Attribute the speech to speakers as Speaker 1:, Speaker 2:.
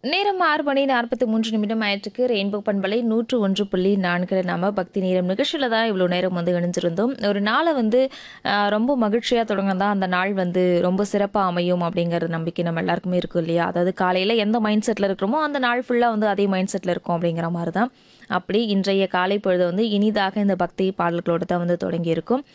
Speaker 1: நேரம் 6 மணி 43 நிமிடம் ஆயிட்டுருக்கு. ரெயின்போ பண்பலை 101.4 நம்ம பக்தி நேரம் நிகழ்ச்சியில தான் இவ்வளோ நேரம் வந்து இணைஞ்சிருந்தோம். ஒரு நாளை வந்து ரொம்ப மகிழ்ச்சியாக தொடங்கினா தான் அந்த நாள் வந்து ரொம்ப சிறப்பாக அமையும் அப்படிங்கிற நம்பிக்கை நம்ம எல்லாருக்குமே இருக்கும் இல்லையா? அதாவது காலையில் எந்த மைண்ட் செட்டில் இருக்கிறோமோ அந்த நாள் ஃபுல்லாக வந்து அதே மைண்ட் செட்டில் இருக்கும் அப்படிங்கிற மாதிரி தான். அப்படி இன்றைய காலை பொழுது வந்து இனிதாக இந்த பக்தி பாடல்களோடு தான் வந்து தொடங்கியிருக்கும்.